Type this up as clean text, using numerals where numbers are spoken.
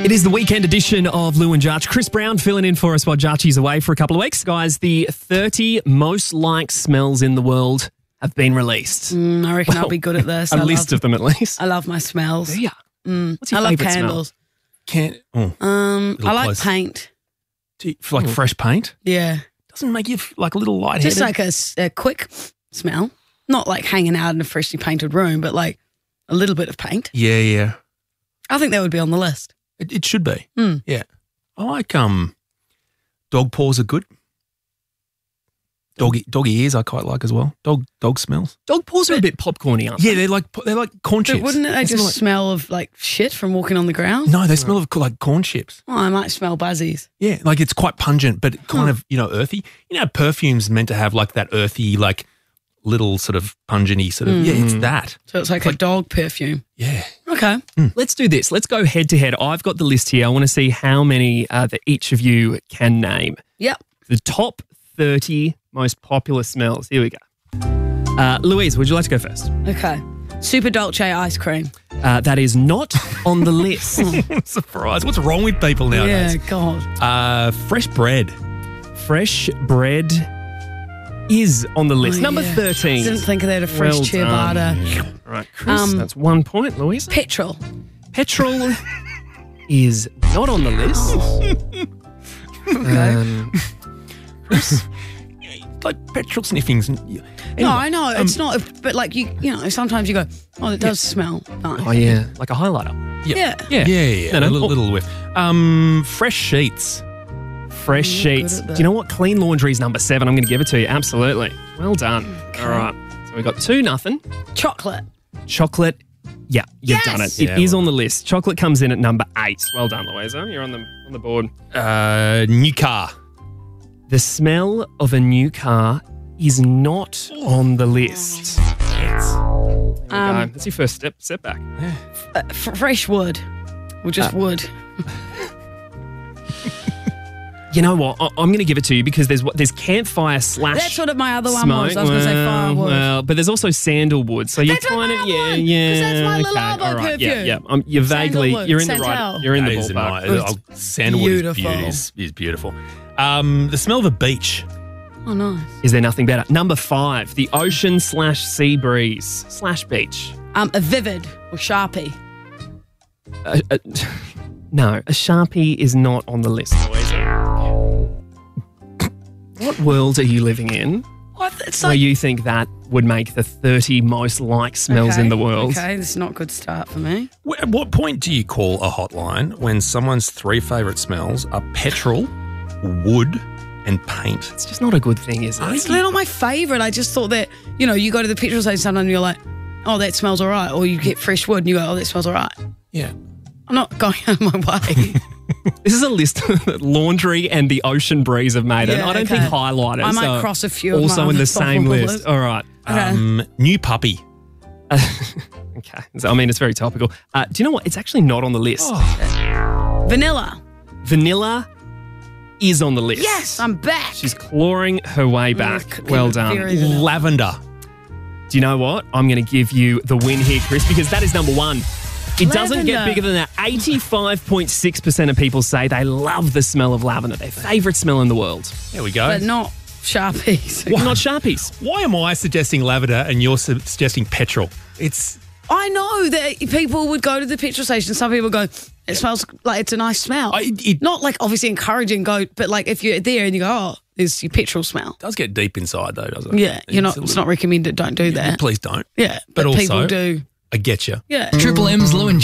It is the weekend edition of Lou and Jarch. Chris Brown filling in for us while Jarchy's away for a couple of weeks. Guys, the 30 most liked smells in the world have been released. I reckon I'll be good at this. A list of them at least. I love my smells. Yeah. What's your I love favourite candles. Little I like close. paint. Like fresh paint? Yeah. Doesn't it make you like a little lightheaded? Just like a quick smell. Not like hanging out in a freshly painted room, but like a little bit of paint. Yeah. I think that would be on the list. It should be. Yeah. I like dog paws are good. Doggy ears I quite like as well. Dog smells. Dog paws are a bit popcorny, aren't they? Yeah, they're like corn chips. But wouldn't they just smell of like shit from walking on the ground? No, they smell of like corn chips. Oh, I might smell buzzies. Yeah, like it's quite pungent, but kind of, earthy. You know, perfume's meant to have like that earthy, like little sort of pungenty sort of, yeah, it's that. So it's like a dog perfume. Yeah. Okay. Let's do this. Let's go head to head. I've got the list here. I want to see how many that each of you can name. Yep. The top 30 most popular smells. Here we go. Louise, would you like to go first? Okay. Super Dolce ice cream. That is not on the list. Surprise. What's wrong with people nowadays? Yeah, God. Fresh bread. Fresh bread is on the list. Oh, Number yeah. 13. Didn't think of that, a fresh Well ciabatta. done. All right, Chris, that's 1 point. Louise? Petrol. Petrol is not on the list. Chris? Like petrol sniffings. Anyway, No, I know. It's not, but like you know, sometimes you go, oh, it does smell nice. Oh, yeah. Like a highlighter. Yeah. Yeah. No. A little whiff. Fresh sheets. Fresh sheets. good at Do you know what? Clean laundry is number 7. I'm going to give it to you. Absolutely. Well done. All right. So we got 2-0. Chocolate. Chocolate. Yeah, you've done it. Yes! It is on the list. Chocolate comes in at number 8. Well done, Louisa. You're on the board. New car. The smell of a new car is not on the list. There we go. That's your first step back. Fresh wood. Or just wood. You know what? I'm going to give it to you because there's campfire slash. That's what my other one smoke. was. I was going to say firewood. Well, but there's also sandalwood. So you're That's what kind of my other one, 'cause that's my okay, Le Labo all right, perfume. Yeah. You're vaguely Sandalwood, you're in the Santal. right. You're in the That is ballpark. Sandalwood Beautiful. is beautiful. The smell of a beach. Oh, nice. Is there nothing better? Number 5, the ocean / sea breeze / beach. A Vivid or Sharpie. No, a Sharpie is not on the list, Louisa. What world are you living in What? It's where like you think that would make the 30 most liked smells in the world? Okay, this is not a good start for me. At what point do you call a hotline when someone's 3 favourite smells are petrol, wood, and paint? It's just not a good thing, is it? They're not my favourite. I just thought that, you go to the petrol station sometimes and you're like, oh, that smells all right. Or you get fresh wood and you go, oh, that smells all right. Yeah. I'm not going out of my way. This is a list that laundry and the ocean breeze have made, and Yeah, I don't okay. think highlighters I might are cross a few of also my in the other same topical list. list. All right. Okay. New puppy. Okay. So, I mean, it's very topical. Do you know what? It's actually not on the list. Vanilla. Vanilla is on the list. Yes, I'm back. She's clawing her way back. Well done. Very vanilla. Lavender. Do you know what? I'm going to give you the win here, Chris, because that is number 1. It doesn't get Lavender. bigger than that. 85.6% of people say they love the smell of lavender, their favourite smell in the world. There we go. But not Sharpies. Not Sharpies. Why am I suggesting lavender and you're suggesting petrol? It's I know that people would go to the petrol station. Some people go, it smells like it's a nice smell. Not like obviously encouraging, but like if you're there and you go, oh, there's your petrol smell. does get deep inside though, doesn't it? Yeah, it's not recommended. Don't do that. Please don't. Yeah, But also, people do. I get you. Yeah. Triple M's Lou and